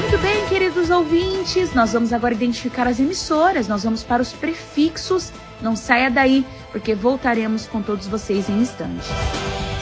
Muito bem, queridos ouvintes, nós vamos agora identificar as emissoras, nós vamos para os prefixos. Não saia daí, porque voltaremos com todos vocês em instantes.